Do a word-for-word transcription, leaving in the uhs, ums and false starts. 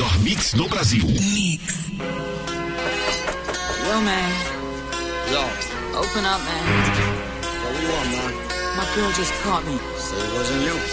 melhor mix do Brasil. Mix. Yo, man. Yo. Open up, man. What do you want, man? My girl just caught me. Say it wasn't you.